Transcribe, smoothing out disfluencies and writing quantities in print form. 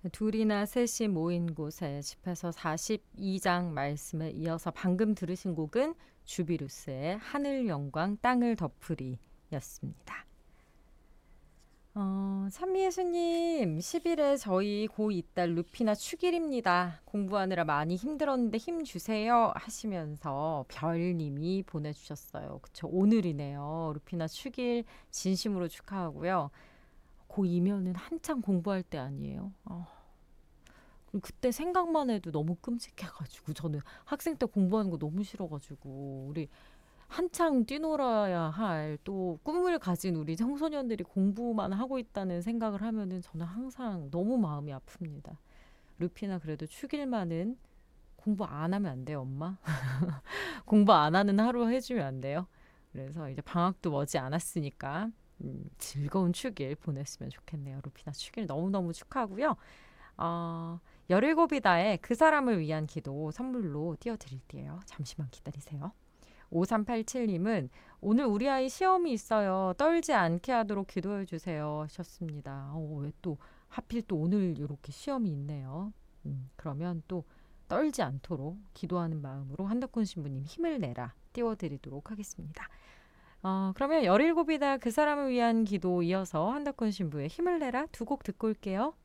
둘이나 셋이 모인 곳에 집에서 42장 말씀에 이어서 방금 들으신 곡은 주비루스의 하늘 영광 땅을 덮으리였습니다. 참미예수님 10일에 저희 고2 딸 루피나 축일입니다. 공부하느라 많이 힘들었는데 힘 주세요 하시면서 별님이 보내주셨어요. 그쵸, 오늘이네요. 루피나 축일 진심으로 축하하고요. 고2면은 한창 공부할 때 아니에요? 그때 생각만 해도 너무 끔찍해가지고 저는 학생 때 공부하는 거 너무 싫어가지고 우리 한창 뛰놀아야 할 또 꿈을 가진 우리 청소년들이 공부만 하고 있다는 생각을 하면은 저는 항상 너무 마음이 아픕니다. 루피나 그래도 축일만은 공부 안 하면 안 돼요, 엄마? 공부 안 하는 하루 해주면 안 돼요? 그래서 이제 방학도 머지 않았으니까 즐거운 축일 보냈으면 좋겠네요. 루피나 축일 너무너무 축하하고요. 17이다의 그 사람을 위한 기도 선물로 띄워드릴게요. 잠시만 기다리세요. 5387님은 오늘 우리 아이 시험이 있어요. 떨지 않게 하도록 기도해 주세요 하셨습니다. 왜 또 하필 또 오늘 이렇게 시험이 있네요. 그러면 또 떨지 않도록 기도하는 마음으로 한덕훈 신부님 힘을 내라 띄워드리도록 하겠습니다. 그러면 17이다 그 사람을 위한 기도 이어서 한덕훈 신부의 힘을 내라 두 곡 듣고 올게요.